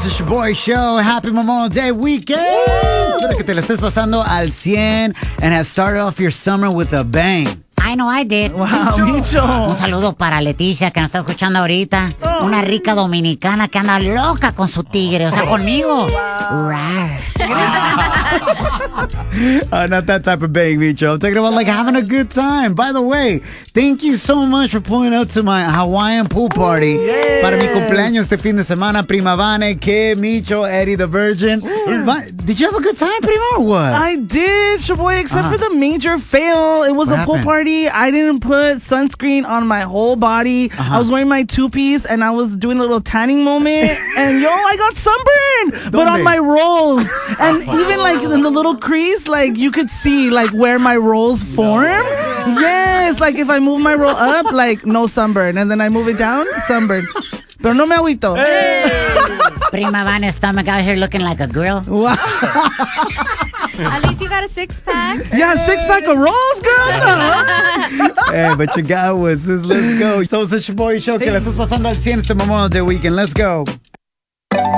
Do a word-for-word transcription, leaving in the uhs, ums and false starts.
It's your boy show. Happy Memorial Day weekend. Espero que te la estés pasando al cien and have started off your summer with a bang. I know I did. Wow, Micho. Un saludo para Leticia, que nos está escuchando ahorita. Oh. Una rica dominicana que anda loca con su tigre, o sea, conmigo. Rar. Uh, not that type of bang, Micho. I'm talking about like having a good time. By the way, thank you so much for pulling up to my Hawaiian pool party. Yes. Para mi cumpleaños este fin de semana. Prima Vane, Kid, Micho, Eddie the Virgin. Va- Did you have a good time, Prima, or what? I did, Shaboy, except Uh-huh. for the major fail. It was What a pool happened? party. I didn't put sunscreen on my whole body. Uh-huh. I was wearing my two-piece, and I was doing a little tanning moment. And, yo, I got sunburned. But on ¿Dónde? my rolls. And even, like, in the little crease, like, you could see, like, where my rolls form. Yes, like, if I move my roll up, like, no sunburn. And then I move it down, sunburn. Pero no me agüito. Prima Vana's stomach out here looking like a grill. At least you got a six pack. Yeah, six pack of rolls, girl. Hey, but you got was this. Let's go. So it's your boy show. Que la estás pasando al cien este Memorial Day weekend. Let's go.